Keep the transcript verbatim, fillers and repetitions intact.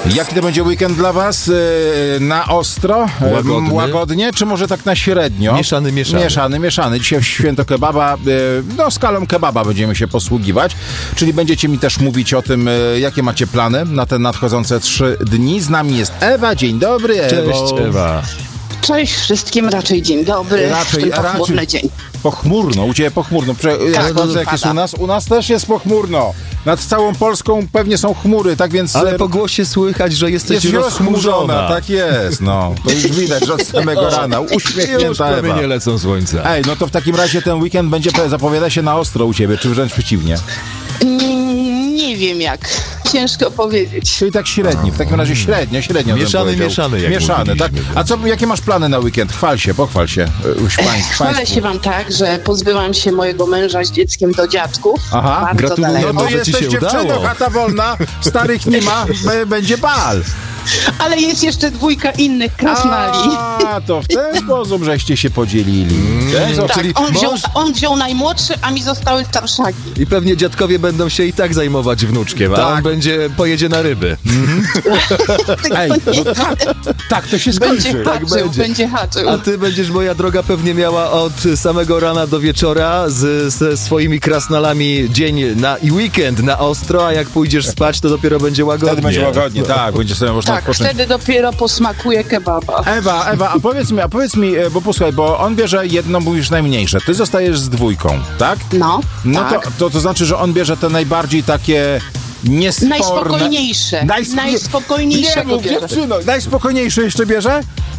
Jaki to będzie weekend dla was? Na ostro? Łagodny? Łagodnie? Czy może tak na średnio? Mieszany, mieszany. Mieszany, mieszany. Dzisiaj w święto kebaba, no skalą kebaba będziemy się posługiwać, czyli będziecie mi też mówić o tym, jakie macie plany na te nadchodzące trzy dni. Z nami jest Ewa. Dzień dobry, Ewo. Cześć, Ewa. Cześć wszystkim, raczej dzień dobry, Raczej, w ten pochmurny raczej. dzień. Pochmurno, u ciebie pochmurno. Prze- Tak, jak sądzę, jak jest u nas? U nas też jest pochmurno. Nad całą Polską pewnie są chmury, tak więc... Ale po głosie słychać, że jesteś jest rozchmurzona. rozchmurzona. Tak jest, no. To już widać, że od samego rana. Już Uśmiechnięta prawie Ewa. nie lecą słońca. Ej, no to w takim razie ten weekend będzie, zapowiada się na ostro u ciebie, czy wręcz przeciwnie? Mm, nie wiem jak, ciężko powiedzieć. Czyli tak średni, w takim razie średnio, średnio. bym Mieszany, powiedział. mieszany, jak Mieszany, tak. mówiliśmy. A co, jakie masz plany na weekend? Chwal się, pochwal się. Pań, Chwalę się wam tak, że pozbyłam się mojego męża z dzieckiem do dziadków. Aha, bardzo gratuluję. daleko. No to Może ci jesteś się dziewczyną, udało. chata wolna, starych nie ma, b- będzie bal. Ale jest jeszcze dwójka innych krasnali. A, to w ten sposób żeście się podzielili. Ten sposób, Tak, czyli on wziął, mąż- on wziął najmłodszy, a mi zostały starszaki. I pewnie dziadkowie będą się i tak zajmować wnuczkiem, a Tak. on będzie, pojedzie na ryby. Ej, no tak, tak to się skończy. Będzie haczył, będzie. będzie haczył. A ty będziesz, moja droga, pewnie miała od samego rana do wieczora z, ze swoimi krasnalami dzień na, i weekend na ostro, a jak pójdziesz spać, to dopiero będzie łagodnie. Wtedy będzie łagodnie, tak, będzie sobie można Tak, odpocząć. wtedy dopiero posmakuje kebaba. Ewa, Ewa, a powiedz mi, a powiedz mi, e, bo posłuchaj, bo on bierze jedno, mówisz najmniejsze, ty zostajesz z dwójką, tak? No, No tak. to, to, to znaczy, że on bierze te najbardziej takie niesporne... Najspokojniejsze. Najsp- Najspokojniejsze Nie mów, bierze. dziewczyno, najspokojniejsze jeszcze bierze?